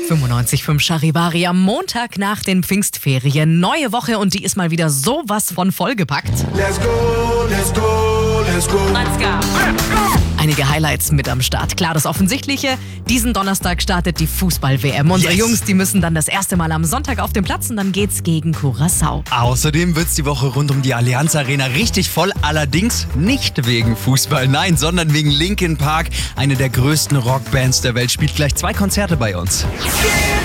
95.5 Charivari am Montag nach den Pfingstferien. Neue Woche und die ist mal wieder sowas von vollgepackt. Let's go, let's go, let's go. Let's go. Einige Highlights mit am Start. Klar, das Offensichtliche, diesen Donnerstag startet die Fußball-WM. Unsere Jungs, die müssen dann das erste Mal am Sonntag auf den Platz und dann geht's gegen Curaçao. Außerdem wird's die Woche rund um die Allianz Arena richtig voll. Allerdings nicht wegen Fußball, nein, sondern wegen Linkin Park. Eine der größten Rockbands der Welt spielt gleich 2 Konzerte bei uns. Yeah.